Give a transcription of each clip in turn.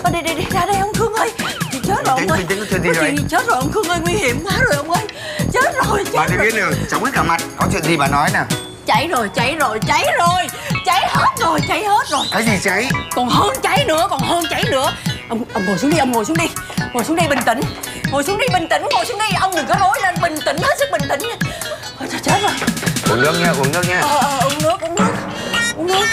Đi ra đây ông Khương ơi. Chết rồi ông ơi. Bình tĩnh, chuyện gì vậy? Chết rồi ông Khương ơi, nguy hiểm quá rồi ông ơi. Chết rồi. Bà đi biết được, chống hết cả mặt. Có chuyện gì bà nói nào? Cháy rồi. Cháy hết rồi. Cái gì cháy? Còn hơn cháy nữa. Ông ngồi xuống đi, ngồi xuống đi bình tĩnh. Ngồi xuống đi. Ông đừng có rối lên, bình tĩnh, hết sức bình tĩnh. Ôi, chết rồi. Uống nước nha. Uống nước.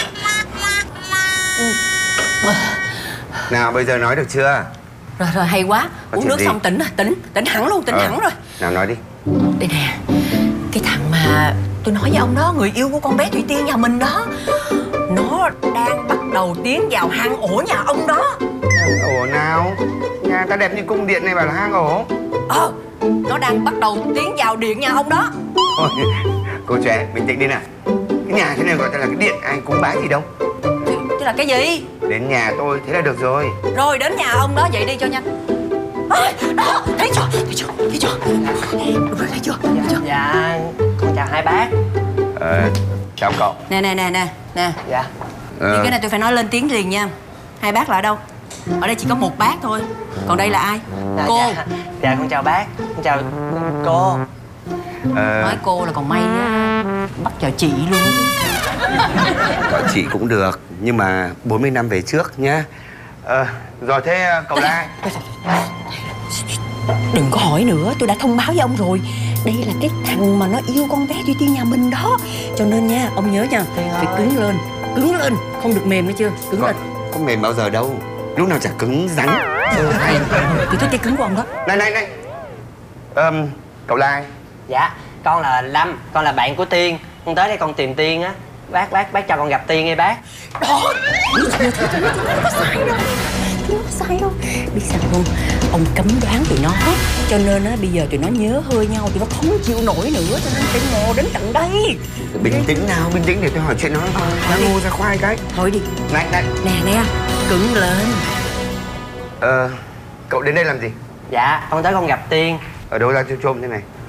Nào bây giờ nói được chưa? Rồi hay quá. Có Uống chuyện nước gì? xong tỉnh hẳn luôn, hẳn rồi. Nào nói đi. Đây nè, cái thằng mà tôi nói với ông đó, người yêu của con bé Thủy Tiên nhà mình đó, nó đang bắt đầu tiến vào hang ổ nhà ông đó. Hang ổ nào? Nhà ta đẹp như cung điện này bảo là hang ổ. Nó đang bắt đầu tiến vào điện nhà ông đó. Ôi, cô trẻ bình tĩnh đi nào. Cái nhà thế này gọi là cái điện, ai cúng bái gì đâu. Chứ là cái gì? Đến nhà tôi thế là được rồi. Rồi đến nhà ông đó vậy đi cho nhanh. Đó, thấy chưa? Thấy chưa? Dạ, con chào hai bác. Chào cậu. Nè. Dạ. Nhưng cái này tôi phải nói lên tiếng liền nha. Hai bác là ở đâu? Ở đây chỉ có một bác thôi. Còn đây là ai? Cô. Dạ con chào bác. Con chào cô. Nói cô là còn may á, bắt chào chị luôn chứ. Gọi chị cũng được, nhưng mà 40 năm về trước nhá. Rồi thế cậu là ai? Đừng có hỏi nữa, tôi đã thông báo với ông rồi. Đây là cái thằng mà nó yêu con bé Thủy Tiên nhà mình đó. Cho nên nha, ông nhớ nha, phải cứng lên, không được mềm nghe chưa? Cứng lên. Có mềm bao giờ đâu, lúc nào chả cứng rắn. Tôi thích cái cứng của ông đó. Này. Cậu là ai? Dạ, con là Lâm, con là bạn của Tiên. Con tới đây con tìm Tiên á. Bác cho con gặp Tiên nghe bác. Đó, tôi có sai đâu. Biết sao không? Ông cấm đoán tụi nó, cho nên á bây giờ tụi nó nhớ hơi nhau, tụi nó không chịu nổi nữa, cho nên phải mò đến tận đây. Bình tĩnh để tôi hỏi chuyện nó. Ra ngô ra khoai cái. Thôi đi. Này. Nè, cứng lên. Cậu đến đây làm gì? Dạ, con tới con gặp Tiên. Ở đâu ra trôm thế này?